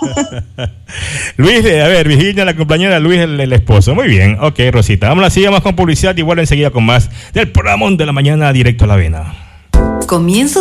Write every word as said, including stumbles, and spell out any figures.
Luis, a ver, Virginia, la compañera, Luis, el, el esposo. Muy bien, ok, Rosita. Vamos así, vamos con publicidad y vuelvo enseguida con más del programa de la mañana directo a la avena. Comienzo